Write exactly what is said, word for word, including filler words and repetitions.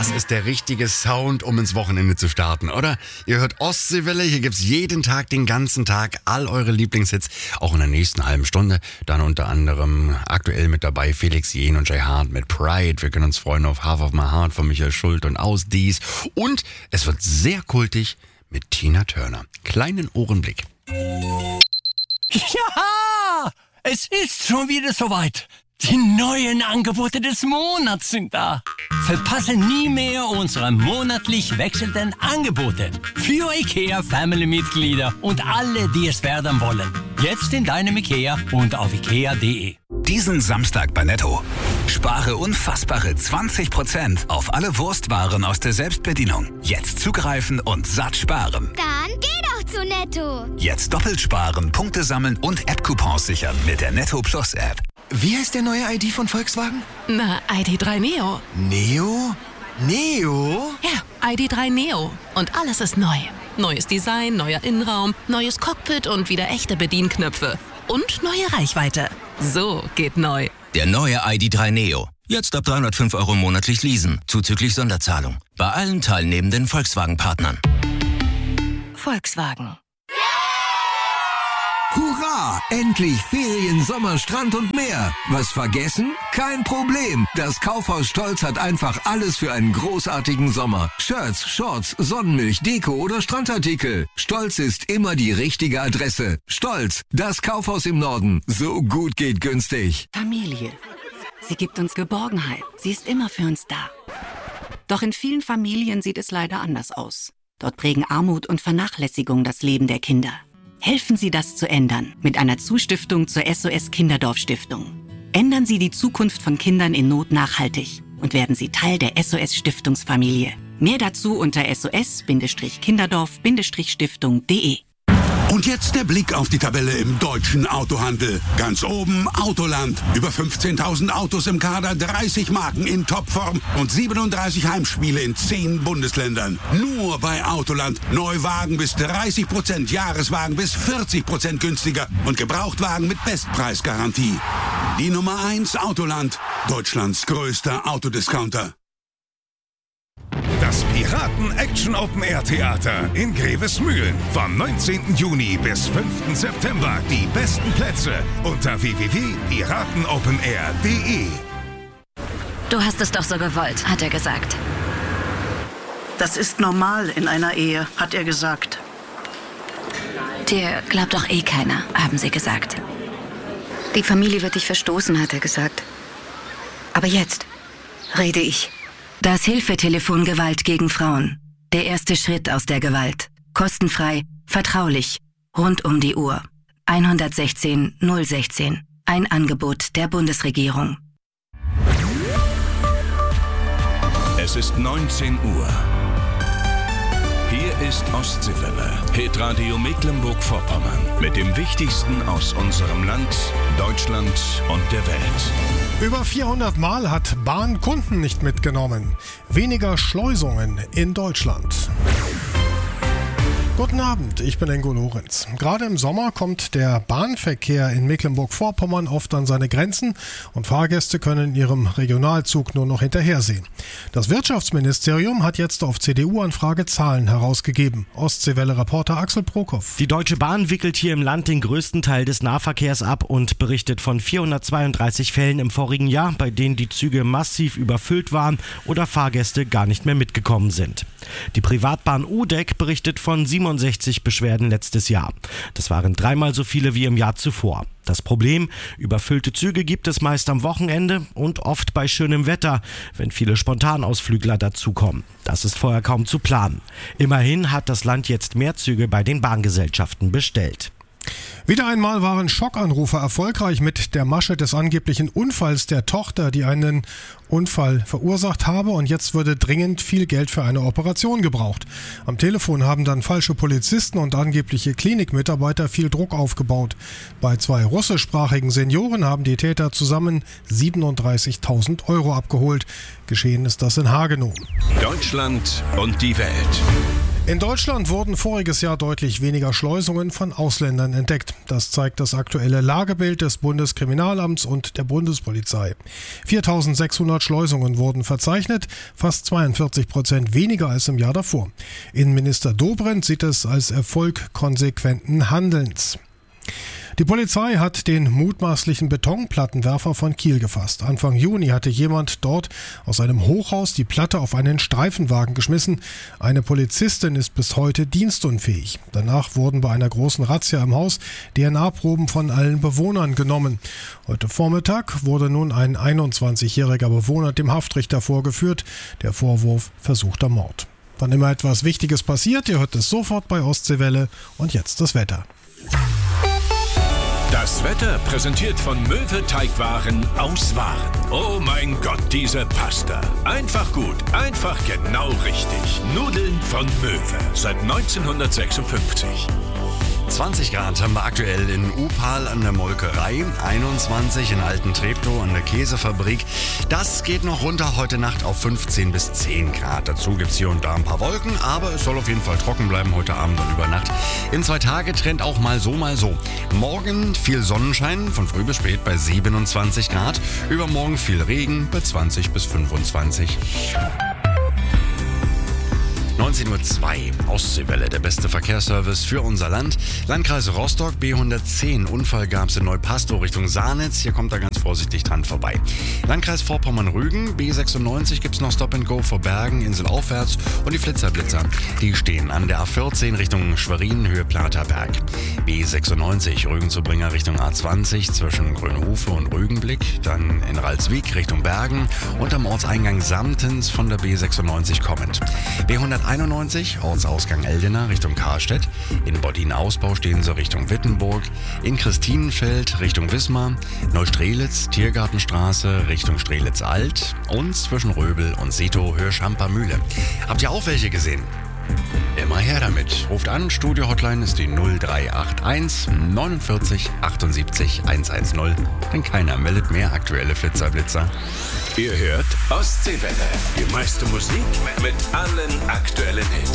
Das ist der richtige Sound, um ins Wochenende zu starten, oder? Ihr hört Ostseewelle, hier gibt's jeden Tag, den ganzen Tag, all eure Lieblingshits, auch in der nächsten halben Stunde. Dann unter anderem aktuell mit dabei Felix Jähn und Jay Hart mit Pride. Wir können uns freuen auf Half of My Heart von Michael Schult und Aus Dies. Und es wird sehr kultig mit Tina Turner. Kleinen Ohrenblick. Ja, es ist schon wieder soweit. Die neuen Angebote des Monats sind da. Verpasse nie mehr unsere monatlich wechselnden Angebote für IKEA Family-Mitglieder und alle, die es werden wollen. Jetzt in deinem IKEA und auf ikea punkt de. Diesen Samstag bei Netto. Spare unfassbare zwanzig Prozent auf alle Wurstwaren aus der Selbstbedienung. Jetzt zugreifen und satt sparen. Dann geh doch zu Netto. Jetzt doppelt sparen, Punkte sammeln und App-Coupons sichern mit der Netto Plus App. Wie heißt der neue I D von Volkswagen? Na, I D drei Neo. Neo? Neo? Ja, I D drei Neo. Und alles ist neu. Neues Design, neuer Innenraum, neues Cockpit und wieder echte Bedienknöpfe. Und neue Reichweite. So geht neu. Der neue I D drei Neo. Jetzt ab dreihundertfünf Euro monatlich leasen, zuzüglich Sonderzahlung. Bei allen teilnehmenden Volkswagen-Partnern. Volkswagen. Hurra! Endlich Ferien, Sommer, Strand und Meer. Was vergessen? Kein Problem. Das Kaufhaus Stolz hat einfach alles für einen großartigen Sommer. Shirts, Shorts, Sonnenmilch, Deko oder Strandartikel. Stolz ist immer die richtige Adresse. Stolz, das Kaufhaus im Norden. So gut geht günstig. Familie. Sie gibt uns Geborgenheit. Sie ist immer für uns da. Doch in vielen Familien sieht es leider anders aus. Dort prägen Armut und Vernachlässigung das Leben der Kinder. Helfen Sie, das zu ändern mit einer Zustiftung zur S O S Kinderdorf Stiftung. Ändern Sie die Zukunft von Kindern in Not nachhaltig und werden Sie Teil der S O S Stiftungsfamilie. Mehr dazu unter S O S Kinderdorf Stiftung punkt de. Und jetzt der Blick auf die Tabelle im deutschen Autohandel. Ganz oben Autoland. Über fünfzehntausend Autos im Kader, dreißig Marken in Topform und siebenunddreißig Heimspiele in zehn Bundesländern. Nur bei Autoland. Neuwagen bis dreißig Prozent, Jahreswagen bis vierzig Prozent günstiger und Gebrauchtwagen mit Bestpreisgarantie. Die Nummer eins Autoland. Deutschlands größter Autodiscounter. Das Piraten-Action-Open-Air-Theater in Grevesmühlen. Vom neunzehnten Juni bis fünften September. Die besten Plätze unter w w w punkt piratenopenair punkt de. Du hast es doch so gewollt, hat er gesagt. Das ist normal in einer Ehe, hat er gesagt. Dir glaubt doch eh keiner, haben sie gesagt. Die Familie wird dich verstoßen, hat er gesagt. Aber jetzt rede ich. Das Hilfetelefon Gewalt gegen Frauen. Der erste Schritt aus der Gewalt. Kostenfrei, vertraulich, rund um die Uhr. eins eins sechs null eins sechs. Ein Angebot der Bundesregierung. Es ist neunzehn Uhr. Hier ist Ostseewelle, Hitradio Mecklenburg-Vorpommern. Mit dem Wichtigsten aus unserem Land, Deutschland und der Welt. Über vierhundert Mal hat Bahn Kunden nicht mitgenommen. Weniger Schleusungen in Deutschland. Guten Abend, ich bin Ingo Lorenz. Gerade im Sommer kommt der Bahnverkehr in Mecklenburg-Vorpommern oft an seine Grenzen und Fahrgäste können ihrem Regionalzug nur noch hinterhersehen. Das Wirtschaftsministerium hat jetzt auf C D U-Anfrage Zahlen herausgegeben. Ostseewelle-Reporter Axel Prokop. Die Deutsche Bahn wickelt hier im Land den größten Teil des Nahverkehrs ab und berichtet von vierhundertzweiunddreißig Fällen im vorigen Jahr, bei denen die Züge massiv überfüllt waren oder Fahrgäste gar nicht mehr mitgekommen sind. Die Privatbahn U D E C berichtet von siebenundsechzig Beschwerden letztes Jahr. Das waren dreimal so viele wie im Jahr zuvor. Das Problem, überfüllte Züge gibt es meist am Wochenende und oft bei schönem Wetter, wenn viele Spontanausflügler dazukommen. Das ist vorher kaum zu planen. Immerhin hat das Land jetzt mehr Züge bei den Bahngesellschaften bestellt. Wieder einmal waren Schockanrufe erfolgreich mit der Masche des angeblichen Unfalls der Tochter, die einen Unfall verursacht habe und jetzt würde dringend viel Geld für eine Operation gebraucht. Am Telefon haben dann falsche Polizisten und angebliche Klinikmitarbeiter viel Druck aufgebaut. Bei zwei russischsprachigen Senioren haben die Täter zusammen siebenunddreißigtausend Euro abgeholt. Geschehen ist das in Hagenow. Deutschland und die Welt. In Deutschland wurden voriges Jahr deutlich weniger Schleusungen von Ausländern entdeckt. Das zeigt das aktuelle Lagebild des Bundeskriminalamts und der Bundespolizei. viertausendsechshundert Schleusungen wurden verzeichnet, fast zweiundvierzig Prozent weniger als im Jahr davor. Innenminister Dobrindt sieht es als Erfolg konsequenten Handelns. Die Polizei hat den mutmaßlichen Betonplattenwerfer von Kiel gefasst. Anfang Juni hatte jemand dort aus einem Hochhaus die Platte auf einen Streifenwagen geschmissen. Eine Polizistin ist bis heute dienstunfähig. Danach wurden bei einer großen Razzia im Haus D N A-Proben von allen Bewohnern genommen. Heute Vormittag wurde nun ein einundzwanzigjähriger Bewohner dem Haftrichter vorgeführt. Der Vorwurf versuchter Mord. Wann immer etwas Wichtiges passiert, ihr hört es sofort bei Ostseewelle. Und jetzt das Wetter. Das Wetter präsentiert von Möwe Teigwaren aus Waren. Oh mein Gott, diese Pasta. Einfach gut, einfach genau richtig. Nudeln von Möwe seit neunzehnhundertsechsundfünfzig. zwanzig Grad haben wir aktuell in Upal an der Molkerei, einundzwanzig in Alten-Treptow an der Käsefabrik. Das geht noch runter heute Nacht auf fünfzehn bis zehn Grad. Dazu gibt es hier und da ein paar Wolken, aber es soll auf jeden Fall trocken bleiben heute Abend und über Nacht. In zwei Tage Trend auch mal so, mal so. Morgen viel Sonnenschein, von früh bis spät bei siebenundzwanzig Grad. Übermorgen viel Regen bei zwanzig bis fünfundzwanzig. neunzehn Uhr zwei, Ostseewelle, der beste Verkehrsservice für unser Land. Landkreis Rostock, B hundertzehn, Unfall gab es in Neupastow Richtung Saarnitz. Hier kommt er ganz vorsichtig dran vorbei. Landkreis Vorpommern-Rügen, B sechsundneunzig, gibt es noch Stop and Go vor Bergen, Insel aufwärts. Und die Flitzerblitzer, die stehen an der A vierzehn Richtung Schwerin, Höhe Platerberg. B sechsundneunzig, Rügen-zu-Bringer Richtung A zwanzig zwischen Grünhofe und Rügenblick. Dann in Ralswiek Richtung Bergen und am Ortseingang Samtens von der B sechsundneunzig kommend. B hunderteinundneunzig, Ortsausgang Eldena Richtung Karstedt. In Boddin-Ausbau stehen sie Richtung Wittenburg. In Christinenfeld Richtung Wismar. Neustrelitz, Tiergartenstraße Richtung Strelitz-Alt. Und zwischen Röbel und Setow, Höhe Schamper-Mühle. Habt ihr auch welche gesehen? Immer her damit. Ruft an, Studio-Hotline ist die null drei acht eins neunundvierzig achtundsiebzig hundertzehn. Denn keiner meldet mehr aktuelle Flitzerblitzer. Ihr hört Ostseewelle. Die meiste Musik mit allen aktuellen Hits.